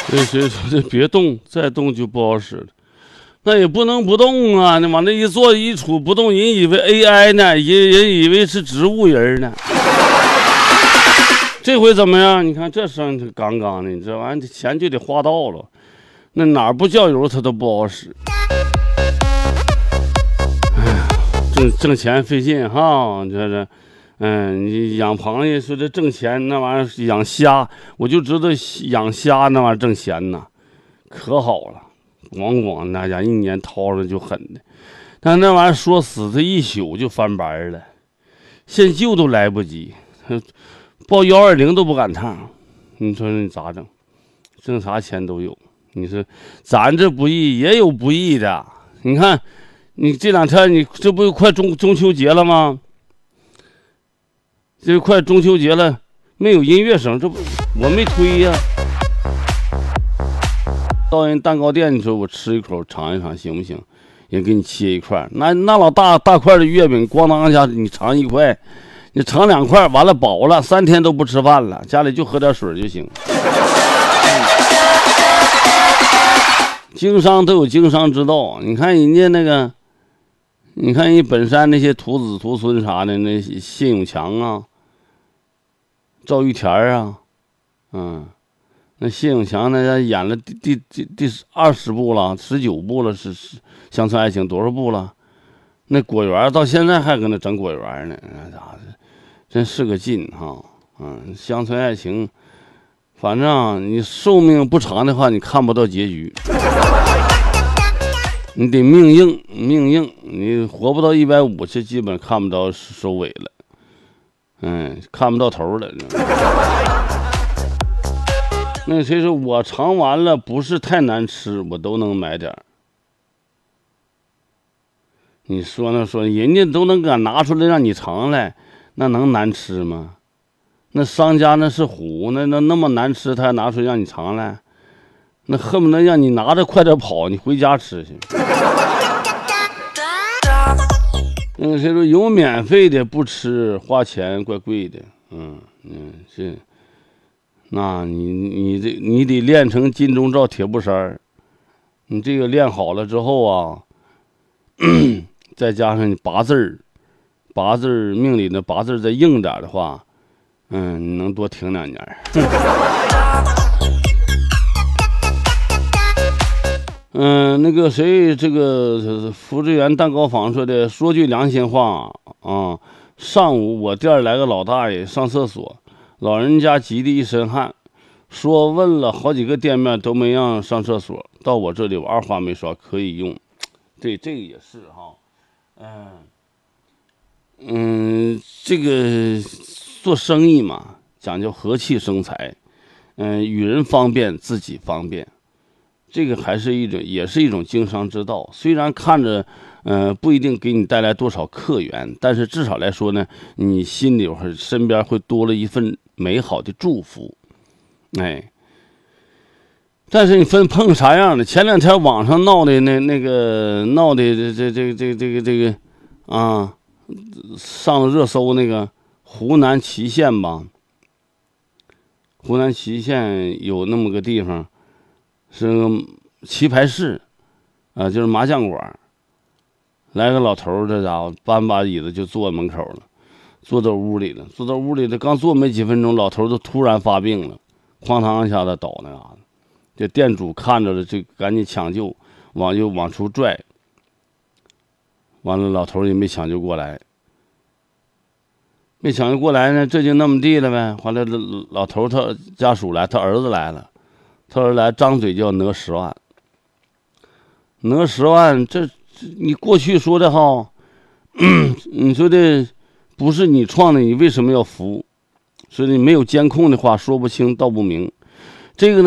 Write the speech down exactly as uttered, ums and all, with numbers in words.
这谁说这别动，再动就不好使了。那也不能不动啊！你往那一坐一杵不动，人以为 A I 呢，人人以为是植物人呢。这回怎么样？你看这声杠杠的，你这玩意儿钱就得花到了，那哪儿不叫油它都不好使。哎呀，挣挣钱费劲哈，这这。嗯，你养螃蟹说这挣钱，那玩意儿养虾，我就知道养虾那玩意儿挣钱呐，可好了，咣咣那家一年掏着就狠的，但那玩意儿说死他一宿就翻白了，现救都来不及，报幺二零都不赶趟，你说你咋整？挣啥钱都有，你说咱这不易也有不易的，你看你这两天你这不快中中秋节了吗？这快中秋节了，没有音乐声，这不我没推呀、啊。到人蛋糕店，你说我吃一口尝一尝行不行？人给你切一块，那那老大大块的月饼，咣当一下你尝一块，你尝两块，完了饱了，三天都不吃饭了，家里就喝点水就行。经商都有经商之道，你看人家那个，你看人本山那些徒子徒孙啥的，那谢永强啊。赵玉田啊，嗯，那谢永强那家演了第第第第二十部了，十九部了，是是乡村爱情多少部了？那果园到现在还搁那整果园呢，那咋的？真是个劲哈！嗯，乡村爱情，反正你寿命不长的话，你看不到结局，你得命硬命硬，你活不到一百五，这基本看不到收尾了。嗯，看不到头了。那谁说我尝完了不是太难吃，我都能买点。你说那说人家都能敢拿出来让你尝来，那能难吃吗？那商家那是虎，那那那么难吃，他还拿出来让你尝来，那恨不得让你拿着快点跑，你回家吃去。那谁说有免费的不吃，花钱怪贵的。嗯嗯，是，那你你这你得练成金钟罩铁布衫，你这个练好了之后啊，再加上你八字儿，八字儿命里的八字儿再硬点的话，嗯，你能多挺两年。嗯，那个谁，这个福志园蛋糕坊说的，说句良心话啊，上午我店来个老大爷上厕所，老人家急得一身汗，说问了好几个店面都没让上厕所，到我这里我二话没说可以用。对，这个也是哈，嗯嗯，这个做生意嘛，讲究和气生财，嗯，与人方便，自己方便。这个还是一种，也是一种经商之道。虽然看着，呃，不一定给你带来多少客源，但是至少来说呢，你心里会身边会多了一份美好的祝福，哎。但是你分碰啥样的？前两天网上闹的那那个闹的这这这这这个这个啊，上了热搜那个湖南淇县吧，湖南淇县有那么个地方。是个棋牌室，啊、呃，就是麻将馆。来个老头儿，这家伙搬把椅子就坐门口了，坐到屋里了，坐到屋里了，刚坐没几分钟，老头儿就突然发病了，哐当一下子倒那嘎达。这店主看着了，就赶紧抢救，往就往出拽。完了，老头儿也没抢救过来，没抢救过来呢，这就那么地了呗。完了，老头儿他家属来，他儿子来了。他说来张嘴就要讹十万，讹十万，这你过去说的哈，你说的不是你创的，你为什么要服？所以你没有监控的话，说不清道不明。这个呢？